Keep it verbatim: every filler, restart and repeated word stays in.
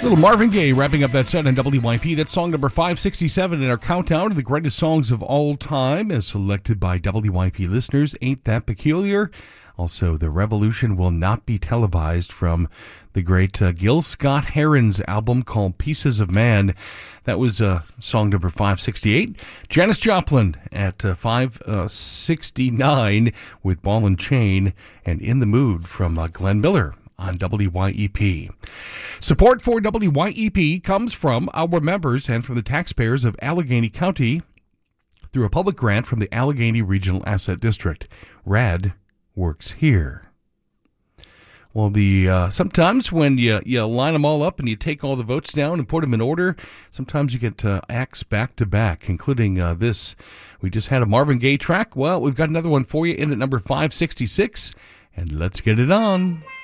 Little Marvin Gaye wrapping up that set on W Y P. That's song number five sixty-seven in our countdown to the greatest songs of all time as selected by W Y P listeners. Ain't That Peculiar? Also, The Revolution Will Not Be Televised from the great uh, Gil Scott-Heron's album called Pieces of Man. That was uh, song number five sixty-eight. Janis Joplin at uh, five sixty-nine with Ball and Chain, and In the Mood from uh, Glenn Miller on W Y E P. Support for W Y E P comes from our members and from the taxpayers of Allegheny County through a public grant from the Allegheny Regional Asset District. RAD works here. Well, the uh, sometimes when you, you line them all up and you take all the votes down and put them in order, sometimes you get uh, acts back to back, including uh, this. We just had a Marvin Gaye track. Well, we've got another one for you in at number five sixty-six, and let's get it on.